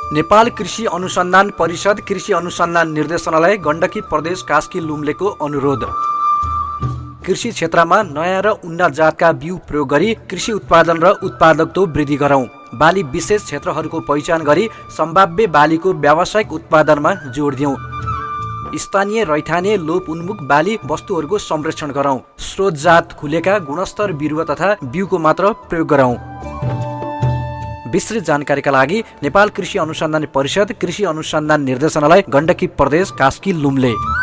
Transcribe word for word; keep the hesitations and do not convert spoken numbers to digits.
नेपाल कृषि अनुसन्धान परिषद कृषि अनुसन्धान निर्देशनालय गण्डकी प्रदेश कास्की लुम्लेको अनुरोध। कृषि क्षेत्रमा नयाँ र उन्नत जातका बिउ प्रयोग गरी कृषि उत्पादन र उत्पादकत्व वृद्धि गरौँ। बाली विशेष क्षेत्रहरूको पहिचान गरी सम्भाव्य बालीको व्यावसायिक उत्पादनमा जोड दिउँ। स्थानीय रैथाने लोप उन्मुख बाली वस्तुहरूको संरक्षण गरौँ। स्रोत जात खुलेका गुणस्तर बिरुवा तथा बिउको मात्र प्रयोग गरौँ। विस्तृत जानकारीका लागि नेपाल कृषि अनुसन्धान परिषद कृषि अनुसन्धान निर्देशनालय गण्डकी प्रदेश कास्की लुम्ले।